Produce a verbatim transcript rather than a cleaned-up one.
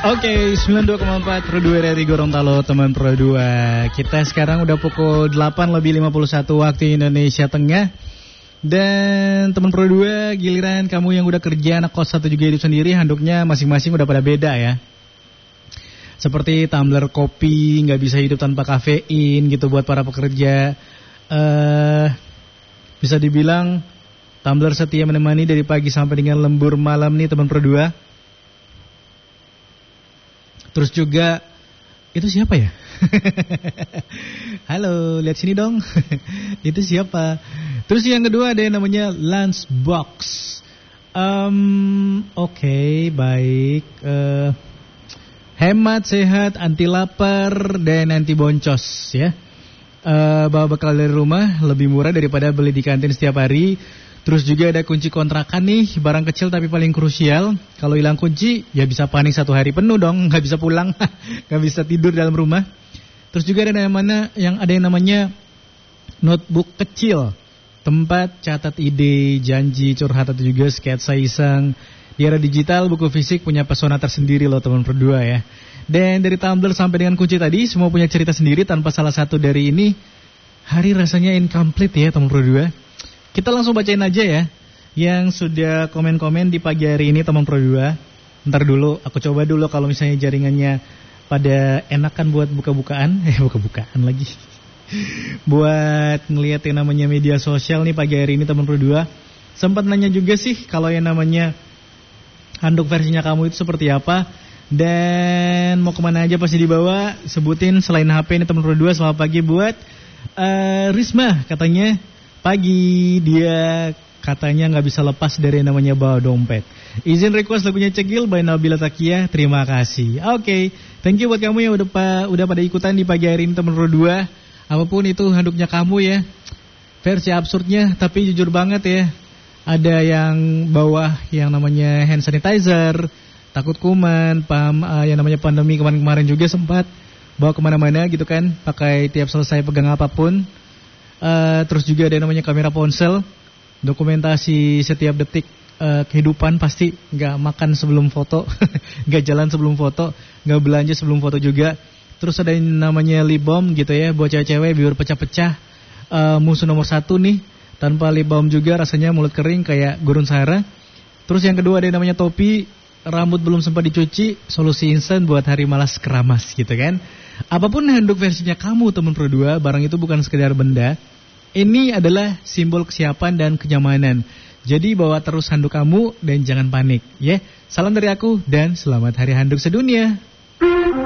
Oke, sembilan puluh dua koma empat Pro dua dari Gorontalo, teman Pro dua. Kita sekarang udah pukul delapan lebih lima puluh satu waktu Indonesia Tengah. Dan teman Pro dua, giliran kamu yang udah kerja, anak kos atau juga hidup sendiri, handuknya masing-masing udah pada beda ya. Seperti tumbler kopi, gak bisa hidup tanpa kafein gitu buat para pekerja. uh, Bisa dibilang tumbler setia menemani dari pagi sampai dengan lembur malam nih teman Pro dua. Terus juga, itu siapa ya? Halo, lihat sini dong. Itu siapa? Terus yang kedua ada yang namanya lunchbox. Um, Oke, okay, baik. Uh, hemat, sehat, anti lapar, dan anti boncos ya. Uh, bawa bekal dari rumah lebih murah daripada beli di kantin setiap hari. Terus juga ada kunci kontrakan nih, barang kecil tapi paling krusial. Kalau hilang kunci, ya bisa panik satu hari penuh dong, nggak bisa pulang, nggak bisa tidur dalam rumah. Terus juga ada yang mana, yang ada yang namanya notebook kecil, tempat catat ide, janji, curhat atau juga sketsa iseng. Di era digital, buku fisik punya pesona tersendiri loh teman berdua ya. Dan dari tumbler sampai dengan kunci tadi, semua punya cerita sendiri. Tanpa salah satu dari ini, hari rasanya incomplete ya teman berdua. Kita langsung bacain aja ya yang sudah komen-komen di pagi hari ini teman Pro dua. Ntar dulu, aku coba dulu kalau misalnya jaringannya pada enakan buat buka-bukaan. Eh buka-bukaan lagi. Buat ngeliat yang namanya media sosial nih pagi hari ini teman Pro dua. Sempat nanya juga sih kalau yang namanya handuk versinya kamu itu seperti apa. Dan mau kemana aja pasti dibawa. Sebutin selain H P ini teman Pro dua. Selamat pagi buat uh, Risma katanya. Pagi dia katanya gak bisa lepas dari namanya bawa dompet. Izin request lagunya Cegil by Nabila Takia. Terima kasih. Oke, okay. Thank you buat kamu yang udah, pa, udah pada ikutan di pagi hari ini teman Pro dua. Apapun itu handuknya kamu ya, versi absurdnya. Tapi jujur banget ya, ada yang bawa yang namanya hand sanitizer, takut kuman, paham uh, yang namanya pandemi kemarin-kemarin juga sempat bawa kemana-mana gitu kan, pakai tiap selesai pegang apapun. Uh, terus juga ada yang namanya kamera ponsel, dokumentasi setiap detik uh, kehidupan, pasti nggak makan sebelum foto, nggak jalan sebelum foto, nggak belanja sebelum foto juga. Terus ada yang namanya lip balm gitu ya, buat cewek-cewek biar pecah-pecah. Uh, musuh nomor satu nih, tanpa lip balm juga rasanya mulut kering kayak gurun Sahara. Terus yang kedua ada yang namanya topi, rambut belum sempat dicuci, solusi instan buat hari malas keramas gitu kan. Apapun handuk versinya kamu teman Pro dua, barang itu bukan sekedar benda. Ini adalah simbol kesiapan dan kenyamanan. Jadi bawa terus handuk kamu dan jangan panik ya. Salam dari aku dan selamat hari handuk sedunia.